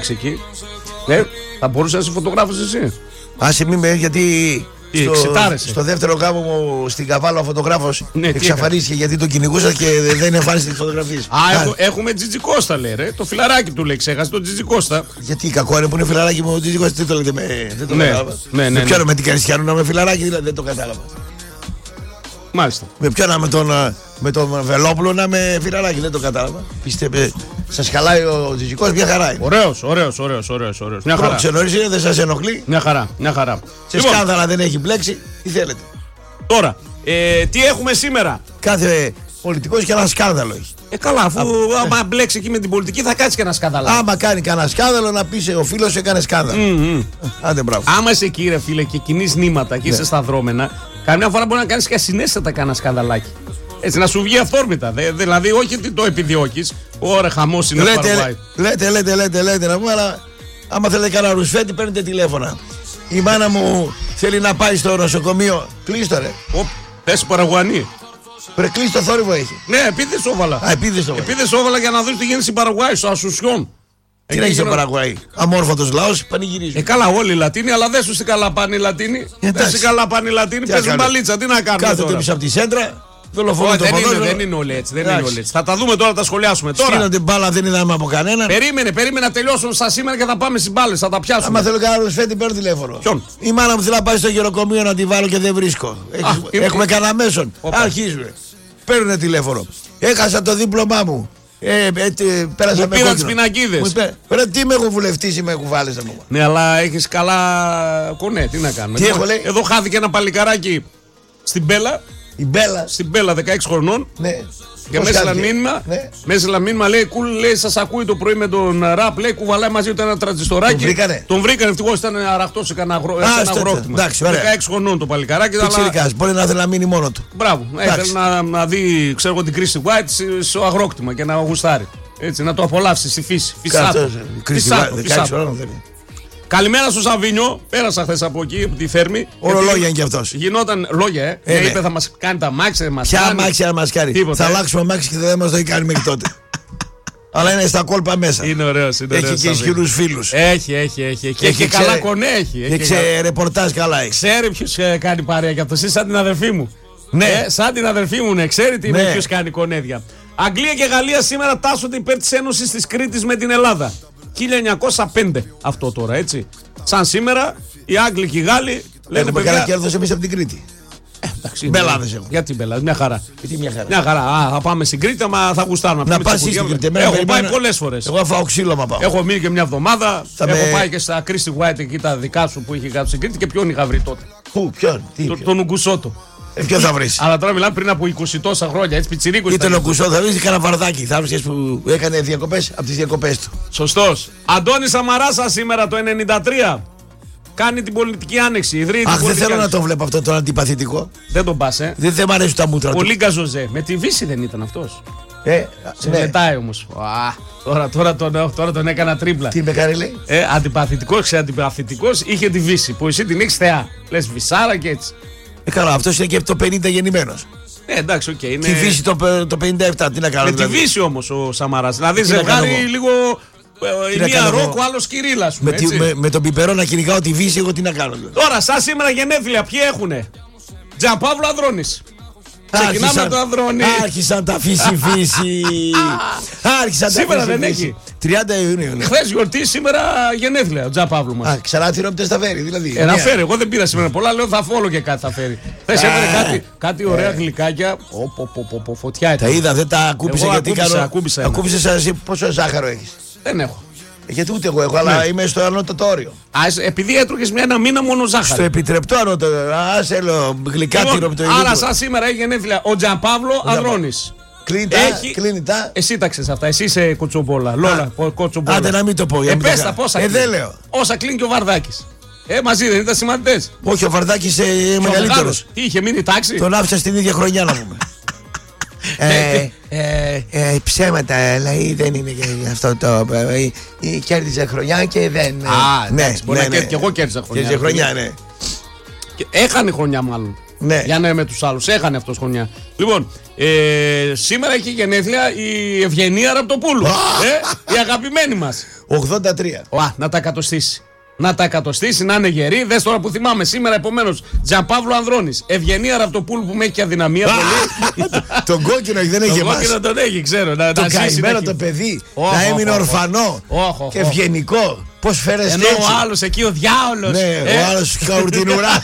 εκεί. Ναι, θα μπορούσε να είσαι φωτογράφος εσύ. Άσε μη με, γιατί στο δεύτερο γάμο μου στην Καβάλα ο φωτογράφος εξαφανίστηκε γιατί τον κυνηγούσα και δεν εμφάνισε τις φωτογραφίες. Έχουμε Τζιτζι Κώστα, λέει ρε. Το φιλαράκι του λέει, ξέχασε τον Τζιτζι Κώστα. Γιατί κακό είναι που είναι φιλαράκι μου ο Τζιτζι Κώστα, τι το λέτε, δεν το κατάλαβα. Με ποιον με την Καριστιανού να είμαι φιλαράκι, δηλαδή δεν το κατάλαβα. Μάλιστα. Με ποιον με τον Βελόπουλο να είμαι φιλαράκι, δεν το κατάλαβα. Πίστευε, σας χαλάει ο Τζιτζικός, μια χαρά είναι. Ωραίος. Μια χαρά. Ξενωρίς είναι, δεν σας ενοχλεί. Μια χαρά. Σε σκάνδαλα δεν έχει μπλέξει, τι θέλετε. Τώρα, τι έχουμε σήμερα. Κάθε πολιτικός και ένα σκάνδαλο έχει. Καλά, αφού άμα μπλέξει εκεί με την πολιτική θα κάτσει και ένα σκάνδαλο. Άμα κάνει κανένα σκάνδαλο να πει ο φίλος σου έκανε σκάνδαλο. Άντε μπράβο. Άμα είσαι εκεί ρε φίλε και κινείς νήματα και είσαι στα δρόμενα, καμιά φορά μπορεί να κάνεις και ασυναίσθητα κανένα σκανδαλάκι. Έτσι να σου βγει αυθόρμητα. Δηλαδή, όχι ότι το επιδιώκεις. Ωραία, χαμός είναι ο Παρουάι. Λέτε να πούμε, αλλά άμα θέλετε κανένα ρουσφέτη, παίρνετε τηλέφωνα. Η μάνα μου θέλει να πάει στο νοσοκομείο. Κλείστο ρε. Πες Παραγουανή. Κλείστο θόρυβο έχει. Ναι, επίδες όβαλα. Επίδες όβαλα για να δεις τι γίνεται στην Παραγουάη, στο Ασουσιόν. Τι να έχει στο Παραγουάη. Αμόρφωτος λαός, πανηγυρίζουν. Καλά, όλοι οι Λατίνοι, αλλά δεν σου στην καλά πάνε οι Λατίνοι. Δεν στην καλά πάνε οι Λατίνοι, παίζουν μπαλίτσα. Τι να κάνουμε. Κάθονται πίσω από τη σέντρα. Δεν είναι όλοι έτσι. Θα τα δούμε τώρα, τα σχολιάσουμε τώρα. Σκύνονται μπάλα, δεν είδαμε από κανέναν. Περίμενε να τελειώσουν στα σήμερα και θα πάμε στις μπάλες. Θα τα πιάσουμε. Άμα θέλω κανένα ρουσφέτη, παίρνω τηλέφωνο. Ποιον? Η μάνα μου θέλει να πάει στο γεροκομείο να τη βάλω και δεν βρίσκω. Έχουμε κανένα μέσον. Αρχίζουν. Παίρνουν τηλέφωνο. Έχασα το δίπλωμά μου. Πέρασα με πήρα τις πινακίδες. Τι είμαι εγώ βουλευτής ή με κουβάλες από. Ναι, αλλά έχεις καλά κονέ. Τι να κάνουμε. Εδώ χάθηκε ένα παλικαράκι στην Μπέλα. Στην Μπέλα 16 χρονών. Ναι. Και μέσα μήνυμα λέει, λέει, σας ακούει το πρωί με τον ραπ, λέει, κουβαλάει μαζί του ένα τραντζιστοράκι. Τον βρήκανε, ευτυχώς ήταν αραχτός σε ένα αγρόκτημα. 16 χρονών το παλικαράκι. Πιτσιρικάς, μπορεί να θέλει να μείνει μόνο του. Μπράβο, ήθελε να δει, ξέρω εγώ, την Κρίση White στο αγρόκτημα και να γουστάρει. Έτσι, να το απολαύσει στη φύση. Φυσάτο. Καλημέρα στο Σαββίνιο. Πέρασα χθες από εκεί, από τη Θέρμη. Ορολόγια είναι κι αυτός. Γινόταν λόγια, είπε θα μας κάνει τα μάξια. Ποια αμάξια να μας κάνει. Θα αλλάξουμε αμάξι και δεν μας το έχει κάνει μέχρι τότε. Αλλά είναι στα κόλπα μέσα. Είναι ωραίος. Έχει και ισχυρούς φίλους. Έχει. Και καλά κονέ έχει. Και ρεπορτάζ καλά έχει. Ξέρει ποιος κάνει παρέα και αυτό. Εσύ σαν την αδερφή μου. Ναι. Σαν την αδερφή μου, ναι. Ξέρει ποιος κάνει κονέδια. Αγγλία και Γαλλία σήμερα τάσσονται υπέρ της Ένωσης της Κρήτης με την Ελλάδα. 1905 αυτό τώρα, έτσι. Σαν σήμερα οι Άγγλοι και οι Γάλλοι λένε παιδιά. Καλά κέρδος εμείς από την Κρήτη. Μπελάδες έχουμε. Γιατί μπελάδες, μια χαρά. Μια χαρά. Θα πάμε στην Κρήτη, μα θα γουστάρουμε. Να πας στην Κρήτη. Έχω πάει πολλές φορές. Εγώ φάω ξύλωμα πάω. Έχω μείνει και μια εβδομάδα. Έχω πάει και στα Κρίστη White εκεί τα δικά σου που είχε κάτω στην Κρήτη και ποιον είχα βρει τότε. Ποιον? Τον Ουγκουσότο. Ποιο θα βρει. Αλλά τώρα μιλάμε πριν από 20 τόσα χρόνια, έτσι πιτσιρίκος. Ήταν ο Κουσό, θα βρει κανένα βαρδάκι. Θα βρει που έκανε διακοπές από τις διακοπές του. Σωστός. Αντώνης Σαμαράς σήμερα το 1993. Κάνει την πολιτική άνοιξη. Δεν θέλω να το βλέπω αυτό το αντιπαθητικό. Δεν τον πας, Δεν θα μ' αρέσουν τα μούτρα του. Πολύ καζοζέ. Με τη Βύση δεν ήταν αυτός. Σε μετάει όμως. Τώρα τον έκανα τρίπλα. Τι με κάνει, λέει. Αντιπαθητικός είχε τη Βύση που εσύ την έχεις θεά. Λες Βυσάρα και έτσι. Καλά, αυτός είναι και το 50 γεννημένος. Εντάξει, οκ. Είναι... Τη Βύση το 57, τι να κάνω. Με δηλαδή. Τη Βύση όμως ο Σαμαράς. Δηλαδή ζευγάρι λίγο. Η μία ρόκο, ο άλλος Κυρίλλα. Με τον πιπερό να κυνηγάω τη Βύση, εγώ τι να κάνω. Τώρα, σαν σήμερα γενέθλια, ποιοι έχουνε. Τζαπαύλο Ανδρώνης. Ξεκινάμε από το Ανδρώνη. Άρχισαν τα φύση. Σήμερα δεν έχει. 30 Ιουνίου. Χθες γιορτή, σήμερα γενέθλια ο Τζαπαύλου μας. Ξανά τυρόπιτες θα φέρει, δηλαδή. Να φέρει, εγώ δεν πήρα σήμερα πολλά, λέω θα φόλω και κάτι θα φέρει. Χθες έφερε κάτι ωραία γλυκάκια. Φωτιά ήταν. Τα είδα, δεν τα ακούμπησε γιατί κάνω. Ακούμπησε εσύ πόσο ζάχαρο έχεις. Δεν έχω. Γιατί ούτε εγώ έχω, αλλά είμαι στο ανώτατο όριο. Επειδή έτρωγες ένα μήνα μόνο ζάχαρο. Στο επιτρεπτό ανώτατο. Άσε λέω γλυκά τυρόπιτο. Άρα, σαν σήμερα έχει γενέθλια ο Τζαπαύλο Ανδρώνης. Κλείνει τα. Εσύ τάξες αυτά, εσύ είσαι κοτσομπόλα. Λόλα, κοτσομπόλα. Άντε να μην το πω. Πες πόσα κλείνει. Δεν λέω. Όσα κλείνει και ο Βαρδάκης. Μαζί δεν ήταν σημαντές. Όχι, ο Βαρδάκης μεγαλύτερος. Τι είχε μείνει τάξη. Τον άφησα στην ίδια χρονιά να πούμε. Ψέματα, λέει, δεν είναι αυτό το. Κέρδιζε χρονιά και δεν. Ναι, και εγώ κέρδιζα χρονιά. Κέρδιζε χρονιά, ναι. Έχανε χρονιά μάλλον. Ναι. Για να είναι με τους άλλους. Έχανε αυτός χρονιά. Λοιπόν, σήμερα έχει γενέθλια η Ευγενία Ραπτοπούλου. Η αγαπημένη μας. 83. Να τα εκατοστήσει. Να τα εκατοστήσει, να είναι γερή. Δες τώρα που θυμάμαι σήμερα, επομένως, Τζανπαύλο Ανδρώνης, Ευγενία Ραπτοπούλου που με έχει και αδυναμία πολύ. Τον κόκκινο δεν έχει εμάς. Τον κόκκινο τον έχει, ξέρω. Το καημένο το παιδί να έμεινε ορφανό και ευγενικό. Πώς φέρεστε έτσι. Ενώ ο άλλος εκεί ο διάολος. Ναι, ο άλλος καουρτινουρά.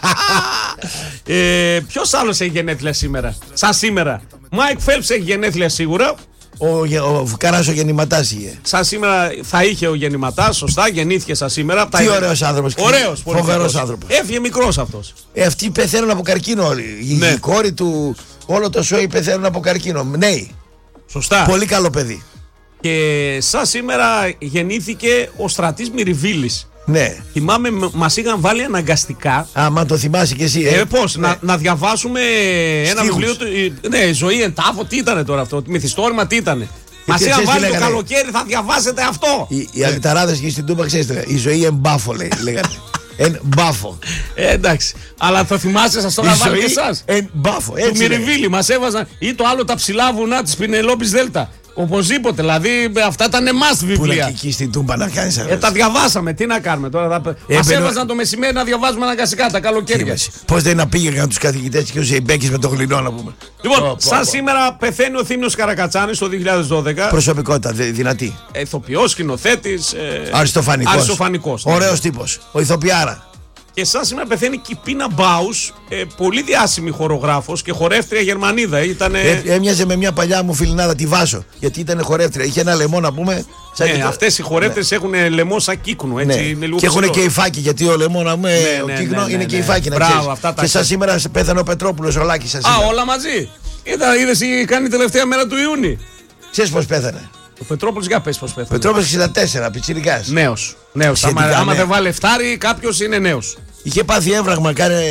Ποιος άλλος έχει γενέθλια σήμερα? Σαν σήμερα. Μάικ Φέλπς έχει γενέθλια σίγουρα. Ο Φουκαράς ο γεννηματάς είχε. Σαν σήμερα θα είχε ο γεννηματάς, σωστά, γεννήθηκε σαν σήμερα. Τι ωραίος άνθρωπος. Ωραίος, φοβερός άνθρωπος. Έφυγε μικρός αυτός. Αυτοί πεθαίνουν από καρκίνο όλοι. Η κόρη του, όλο το σόι πεθαίνουν από καρκίνο. Νέοι. Σωστά. Πολύ καλό παιδί. Και σαν σήμερα γεννήθηκε ο Στρατής Μυριβίλης. Ναι. Θυμάμαι, μας είχαν βάλει αναγκαστικά. Μα το θυμάσαι κι εσύ. Πώς, να διαβάσουμε ένα βιβλίο του. Ναι, Ζωή εν τάφο, τι ήταν τώρα αυτό. Μυθιστόρημα, τι ήταν. Μας είχαν βάλει το καλοκαίρι, θα διαβάσετε αυτό. Οι αλυταράδες και στην Τούμπα, ξέρετε, η ζωή εμπάφο λέγανε. Μπάφο. Εντάξει. Αλλά το θυμάστε, σας το είχα βάλει και εσάς. Μπάφο. Του Μυριβίλη μας έβαζαν. Ή το άλλο τα ψηλά βουνά της Πινελόπης Δέλτα. Οπωσδήποτε, δηλαδή αυτά ήταν must βιβλία. Πού είναι εκεί στην Τούμπα να κάνεις αυτό. Τα διαβάσαμε, τι να κάνουμε τώρα. Μας έβαζαν το μεσημέρι να διαβάζουμε αναγκαστικά τα καλοκαίρια. Πώς δεν πήγαιναν τους καθηγητές και ο Ζεϊμπέκης με το γλυνό να πούμε. Λοιπόν, σαν σήμερα πεθαίνει ο Θήμιος Καρακατσάνης το 2012. Προσωπικότητα δυνατή. Ηθοποιός, σκηνοθέτης. Αριστοφανικός. Ωραίος τύπος. Ο ηθοποιάρα. Και σαν σήμερα πεθαίνει και η Πίνα Μπάους, πολύ διάσημη χορογράφος και χορεύτρια Γερμανίδα. Έμοιαζε με μια παλιά μου φιλινάδα, τη Βάσο, γιατί ήταν χορεύτρια. Είχε ένα λαιμό να πούμε. Αυτές οι χορεύτρες έχουν λαιμό σαν κύκνο. Έτσι, είναι λίγο και έχουν και υφάκι, γιατί ο λαιμό να πούμε, ο κύκνο είναι και υφάκι. Και σαν σήμερα πέθανε ο Πετρόπουλος, ο Λάκης. Όλα μαζί. Είδες, κάνει τελευταία μέρα του Ιούνιου. Ξέρεις πώς πέθανε. Ο Πετρόπουλος, για πες πώς πέθανε. Πετρόπουλος 64, πιτσιρικάς. Νέος. Άμα δεν βάλει φτάρι, κάποιος είναι νέος. Είχε πάθει έβραγμα, κάνε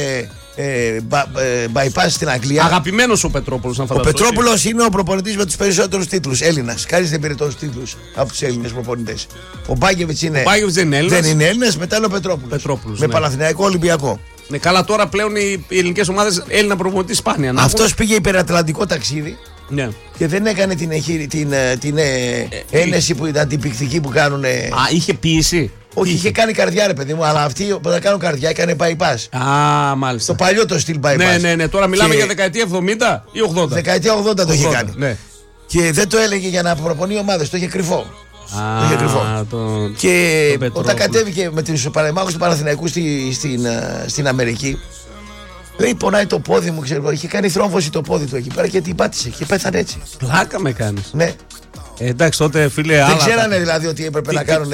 bypass στην Αγγλία. Αγαπημένος ο Πετρόπουλος, να φανταστώ. Ο Πετρόπουλος είναι ο προπονητής με τους περισσότερους τίτλους. Έλληνας. Κανείς δεν πήρε τόσους τίτλους από τους Έλληνες προπονητές. Ο Μπάγεβιτς είναι. Δεν είναι Έλληνας, μετά είναι ο Πετρόπουλος. Με Παναθηναϊκό Ολυμπιακό. Ναι, καλά, τώρα πλέον οι ελληνικές ομάδες Έλληνα προπονητή σπάνια. Αυτός πήγε υπερατλαντικό ταξίδι. Ναι. Και δεν έκανε την ένεση που ήταν την πηχτική που κάνουν. Είχε ποιήσει. Όχι, είχε κάνει καρδιά, ρε παιδί μου, αλλά αυτοί που θα κάνουν καρδιά έκανε bypass. Μάλιστα. Το παλιό το στυλ bypass. Ναι. Τώρα μιλάμε για δεκαετία 70 ή 80. Δεκαετία 80 το είχε κάνει. Ναι. Και δεν το έλεγε για να προπονεί ομάδες, το είχε κρυφό. Το είχε κρυφό. Και όταν κατέβηκε με τους παρεμάχους του Παναθηναϊκού στην Αμερική, λέει, πονάει το πόδι μου, ξέρω. Είχε κάνει θρόμβωση το πόδι του εκεί πέρα και την πάτησε και πέθανε έτσι. Πλάκα με κάνεις. Ναι. Εντάξει, τότε φίλε. Δεν ξέρανε δηλαδή ότι έπρεπε να κάνουν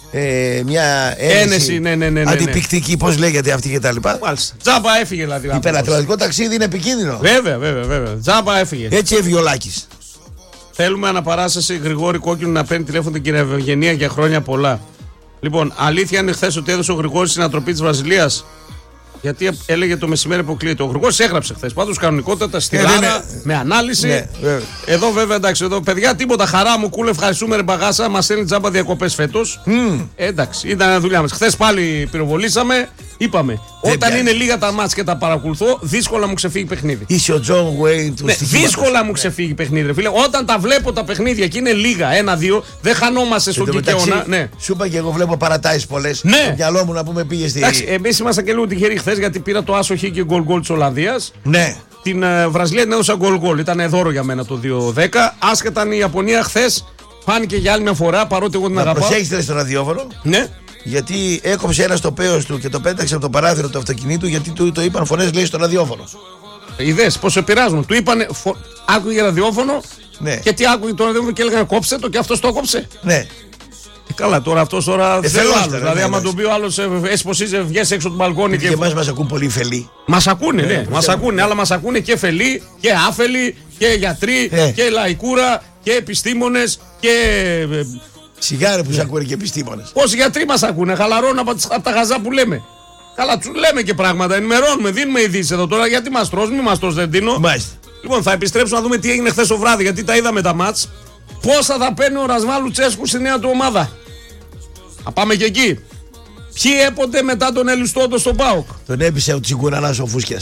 μια ένεση αντιπικτική, πώς λέγεται αυτή και τα λοιπά. Μάλιστα. Τζάμπα έφυγε δηλαδή. Υπερατλαντικό ταξίδι είναι επικίνδυνο. Βέβαια. Τζάμπα έφυγε. Έτσι έβγε ο Λάκης. Θέλουμε αναπαράσταση Γρηγόρη Κόκκινου να παίρνει τηλέφωνο την κυρία Ευγενία για χρόνια πολλά. Λοιπόν, αλήθεια είναι χθες ότι έδωσε ο Γρηγόρης στην ανατροπή της Βραζιλίας? Γιατί έλεγε το μεσημέρι που κλείεται. Ο Γρηγόρης έγραψε χθες. Πάντως κανονικότατα στη Λάρα με ανάλυση. Ναι, εδώ βέβαια εντάξει, εδώ παιδιά τίποτα. Χαρά μου, κούλε, ευχαριστούμε ρε Μπαγάσα. Μας στέλνει τζάμπα διακοπές φέτος. Εντάξει, ήταν δουλειά μας. Χθες πάλι πυροβολήσαμε. Είπαμε, όταν είναι λίγα τα μάτς και τα παρακολουθώ, δύσκολα μου ξεφύγει παιχνίδι. Είσαι ο Τζον Γουέιν του στοιχήματος. Δύσκολα μου ξεφύγει παιχνίδι, ρε φίλε. Όταν τα βλέπω τα παιχνίδια και είναι λίγα, 1-2, δεν χανόμαστε στον κικαιώνα. Ναι. Σου είπα και εγώ βλέπω παρατάσεις πολλές. Ναι. Το μυαλό μου να πούμε πήγε στη. Εντάξει, εμείς ήμασταν και λίγο τυχεροί χθες γιατί πήρα το άσο χ και γκολ της Ολλανδίας. Ναι. Την Βραζιλία την έδωσα γκολ. Ήταν δώρο για μένα το 2-10. Άσχετα η Ιαπωνία χθες φάνηκε για άλλη μια φορά παρότι εγώ την αγαπάω. Προσέχετε στο ραδιόφωνο. Ναι. Γιατί έκοψε ένα το πέος του και το πέταξε από το παράθυρο του αυτοκινήτου γιατί του το είπαν φωνές, λέει, στο ραδιόφωνο. Είδες πώς επηρεάζουν. Του είπαν άκουγε ραδιόφωνο. Ναι. Και τι άκουγε το ραδιόφωνο και έλεγαν κόψε το και αυτός το κόψε. Ναι. Καλά, τώρα αυτός τώρα δεν θέλω άλλο. Δηλαδή, άμα του πει ο άλλος έσπος είσαι, βγες έξω του μπαλκόνι και εμάς μας ακούν πολύ φελοί. Μας ακούνε, ναι. Μας ακούνε, αλλά μας ακούνε και φελοί και άφελοι και γιατροί και λαϊκούρα και επιστήμονες και. Σιγάρε που σε ακούνε και επιστήμονες. Πόσοι γιατροί μας ακούνε, χαλαρώνουν από τα γαζά που λέμε. Καλά, του λέμε και πράγματα, ενημερώνουμε, δίνουμε ειδήσεις εδώ τώρα. Γιατί μας τρως, μη μας τρως, δεν δίνω. Μάλιστα. Λοιπόν, θα επιστρέψουμε να δούμε τι έγινε χθες το βράδυ, γιατί τα είδαμε τα μάτς. Πόσα θα παίρνει ο Ρασβάλ Λουτσέσκου στη νέα του ομάδα. Θα πάμε και εκεί. Ποιοι έπονται μετά τον Ελιστόντο στον ΠΑΟΚ. Τον έπεισε ο Τσιγκουρανάς ο Φούσκιας.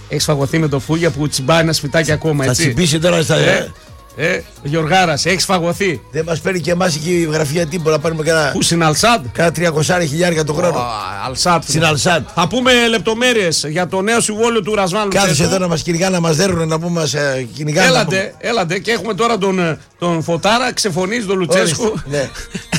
Έχεις φαγωθεί με το Φούγια που τσιμπάει ένα σπιτάκι ακόμα, έτσι. Θα τσιμπήσει τώρα στα. Γιωργάρας, έχεις φαγωθεί. Δεν μας παίρνει και εμάς εκεί η γραφεία τίποτα να πάρουμε κανένα. Πού, στην Αλσάντ? Κάνα 300.000 το χρόνο. Αλσάντ. Στην Αλσάντ. Θα πούμε λεπτομέρειες για το νέο συμβόλαιο του Ρασβάν Λουτσέσκου. Κάθεσαι εδώ να μας κυνηγάνε, να μας δέρουν, να πούμε μας κυνηγάνε. Έλατε και έχουμε τώρα τον Φωτάρα, ξεφωνίζει τον Λουτσέσκου. Ναι.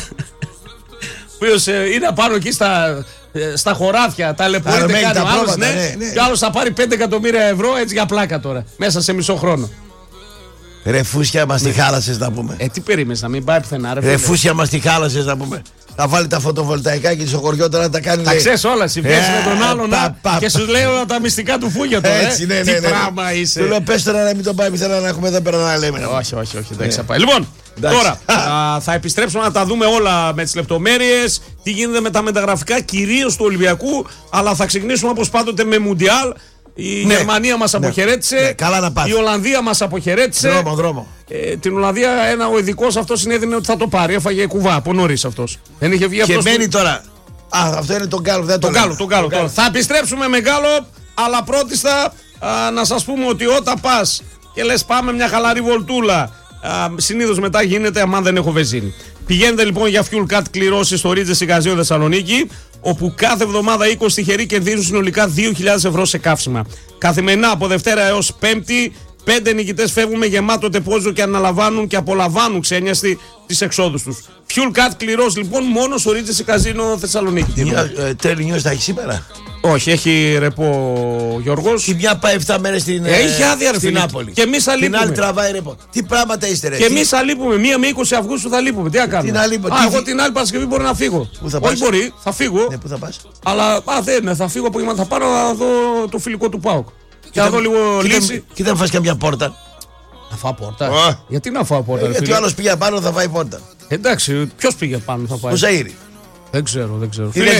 Ο οποίος είναι απάνω εκεί στα χωράφια, ταλαιπωρείται κάνει ο άλλος, ναι. Και ο άλλος θα πάρει 5 εκατομμύρια ευρώ έτσι για πλάκα τώρα, μέσα σε μισό χρόνο. Ρε φούσια μας τη χάλασες να πούμε. Τι περίμενες, να μην πάει πουθενά, ρε φούσια μας τη χάλασες να πούμε. Θα βάλει τα φωτοβολταϊκά και στο χωριό τώρα να τα κάνει. Τα ξέρεις όλα, συμφέρεις με τον άλλον και σου λέει όλα τα μυστικά του Φούγια τώρα. Έτσι, ναι. Τι πράγμα είσαι. Του λέω πες τώρα να μην τον πάει, θέλω να έχουμε εδώ πέρα να λέμε. Όχι, δεν ξαπάει. Λοιπόν, τώρα θα επιστρέψουμε να τα δούμε όλα με τις λεπτομέρειες. Τι γίνεται με τα μεταγραφικά, κυρίως του Ολυμπιακού. Αλλά θα ξεκινήσουμε όπως πάντοτε με Μουντιάλ. Η Γερμανία μας αποχαιρέτησε. Καλά να πάθει. Η Ολλανδία μας αποχαιρέτησε. Δρόμο. Την Ολλανδία ο ειδικός αυτός συνέδινε ότι θα το πάρει. Έφαγε κουβά από νωρίς αυτός. Δεν είχε βγει αυτός. Και μένει τώρα. Αυτό είναι τον Γκάλοπ. Τον Γκάλοπ. Θα επιστρέψουμε με Γκάλοπ, αλλά πρώτιστα να σας πούμε ότι όταν πας και λες πάμε μια χαλαρή βολτούλα, συνήθως μετά γίνεται αν δεν έχω βενζίνη. Πηγαίνετε λοιπόν για Fuel Cut κληρώσεις στο Ρίτζες Σικαζίων Θεσσαλονίκη, όπου κάθε εβδομάδα 20 τυχεροί κερδίζουν συνολικά 2.000 ευρώ σε καύσιμα. Καθημερινά από Δευτέρα έως Πέμπτη, 5 νικητές φεύγουν με γεμάτο τεπόζιο και αναλαμβάνουν και απολαμβάνουν ξένιαστη τις εξόδους τους. Fuel Cut κληρώσεις λοιπόν μόνο στο Ρίτζες Σικαζίων Θεσσαλονίκη. Τρέλη νιώση θα έχει σήμερα. Όχι, έχει ρεπό ο Γιώργος. Η μια πάει 7 μέρες στην Νάπολη. Και εμείς θα λείπουμε. Την άλλη τραβάει ρεπό. Τι πράγματα είστε ρε. Και εμείς θα λείπουμε. 1 με 20 Αυγούστου θα λείπουμε. Τι να κάνουμε. Εγώ την άλλη Παρασκευή μπορώ να φύγω. Πού θα πας? Όχι μπορεί, θα φύγω. Ναι, πού θα πας? Αλλά δεν, θα φύγω από θα πάρω να δω το φιλικό του ΠΑΟΚ. Και να δω λίγο λύση. Κοίτα να φας καμιά πόρτα. Να φάω πόρτα. Γιατί να φάω πόρτα? Γιατί ο άλλος πήγε πάνω θα φάει πόρτα. Εντάξει, ποιος πήγε πάνω θα φάει? Ο Ζαΐρη. Δεν ξέρω.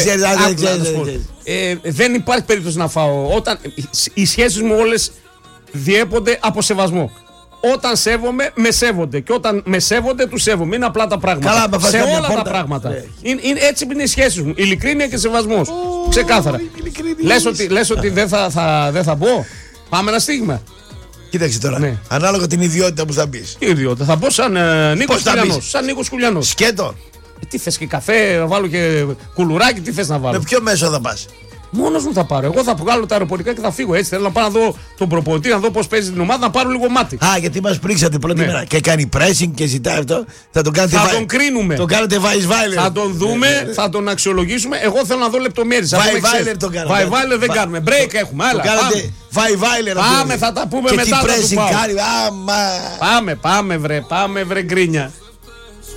Δεν υπάρχει περίπτωση να φάω. Όταν οι σχέσεις μου όλες διέπονται από σεβασμό. Όταν σέβομαι, με σέβονται. Και όταν με σέβονται, τους σέβομαι. Είναι απλά τα πράγματα. Καλά, σε όλα τα πράγματα. Έτσι είναι οι σχέσεις μου. Ειλικρίνεια και σεβασμός. Ξεκάθαρα. Λες ότι δεν θα μπω. Πάμε ένα στίγμα. Κοίταξε τώρα. Ναι. Ανάλογα την ιδιότητα που θα μπεις. Τι ιδιότητα? Θα μπω σαν Νίκος Κουλιανός. Σκέτο. Τι θες και καφέ, να βάλω και κουλουράκι, τι θες να βάλω? Με ποιο μέσο θα πας? Μόνος μου θα πάρω. Εγώ θα βγάλω τα αεροπορικά και θα φύγω. Έτσι θέλω να πάω να δω τον προπονητή, να δω πώς παίζει την ομάδα, να πάρω λίγο μάτι. Γιατί μας πρίξατε πρώτη μέρα. Και κάνει pressing και ζητάει αυτό. Θα τον κάνετε. Θα τον κρίνουμε. Τον κάνετε Weisweiler. Θα τον δούμε, θα τον αξιολογήσουμε. Εγώ θέλω να δω λεπτομέρειες. Weisweiler τον κάνουμε. Weisweiler δεν κάνουμε. Break έχουμε. Άλλα. Weisweiler. Πάμε, θα τα πούμε μετά. Πάμε βρε γκρίνια.